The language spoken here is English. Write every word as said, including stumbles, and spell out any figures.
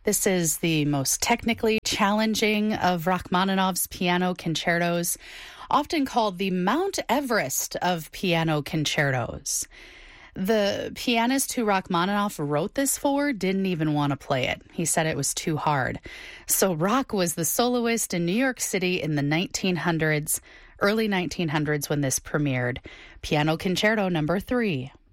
This is the most technically challenging of Rachmaninoff's piano concertos, often called the Mount Everest of piano concertos. The pianist who Rachmaninoff wrote this for didn't even want to play it. He said it was too hard. So Rach was the soloist in New York City in the nineteen hundreds, early nineteen hundreds when this premiered. Piano Concerto number three.